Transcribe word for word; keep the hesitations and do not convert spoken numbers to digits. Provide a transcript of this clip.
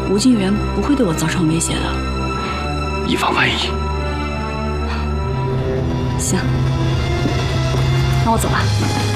吴静元不会对我造成威胁的。 以防万一。 行，那我走了。